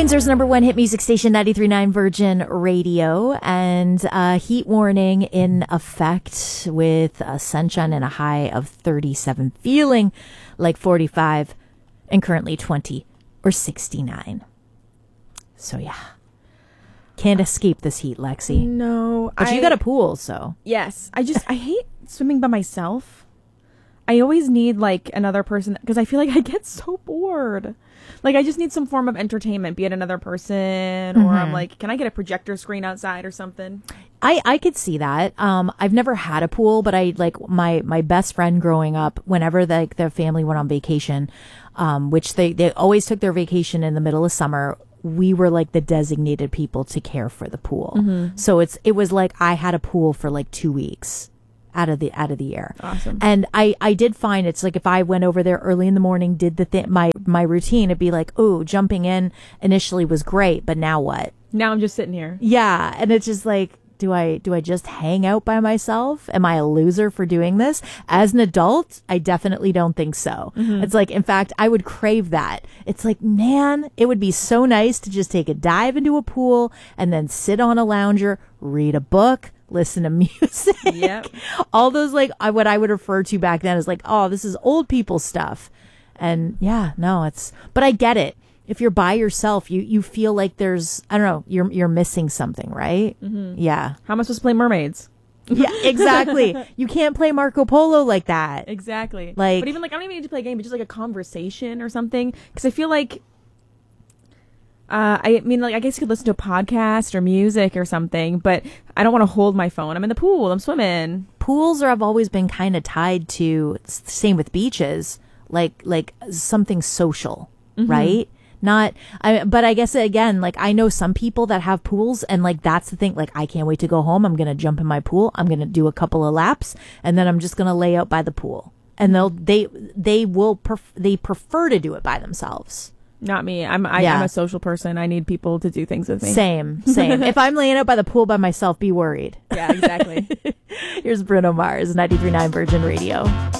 Windsor's number one hit music station, 93.9 Virgin Radio, and heat warning in effect with sunshine and a high of 37, feeling like 45, and currently 20 or 69. So yeah, can't escape this heat, Lexi. No, but you got a pool, so yes. I hate swimming by myself. I always need like another person because I feel like I get so bored. Like I just need some form of entertainment, be it another person or I'm like, can I get a projector screen outside or something? I could see that. I've never had a pool, but I like my best friend growing up, whenever their family went on vacation, which they always took their vacation in the middle of summer. We were like the designated people to care for the pool. Mm-hmm. So it was like I had a pool for like 2 weeks out of the year. Awesome. And I did find it's like if I went over there early in the morning, did my routine, it'd be like, oh, jumping in initially was great, but now what? Now I'm just sitting here. Yeah. And it's just like, do I just hang out by myself? Am I a loser for doing this? As an adult, I definitely don't think so. Mm-hmm. It's like, in fact, I would crave that. It's like, man, it would be so nice to just take a dive into a pool and then sit on a lounger, read a book, listen to music. Yep. All those, like, what I would refer to back then is like, oh, this is old people stuff. And yeah, no, but I get it. If you're by yourself, you feel like there's, I don't know, you're missing something, right? Mm-hmm. Yeah. How am I supposed to play mermaids? Yeah, exactly. You can't play Marco Polo like that. Exactly. Like, but even like, I don't even need to play a game, but just like a conversation or something. Because I feel like, I mean, like, I guess you could listen to a podcast or music or something, but I don't want to hold my phone. I'm in the pool. I'm swimming. Pools have always been kind of tied to, same with beaches, like something social, right? But I guess again, like I know some people that have pools and like that's the thing, like I can't wait to go home. I'm going to jump in my pool. I'm going to do a couple of laps and then I'm just going to lay out by the pool. And they prefer to do it by themselves. Not me. I'm a social person. I need people to do things with me. Same. If I'm laying out by the pool by myself, be worried. Yeah, exactly. Here's Bruno Mars, 93.9 Virgin Radio.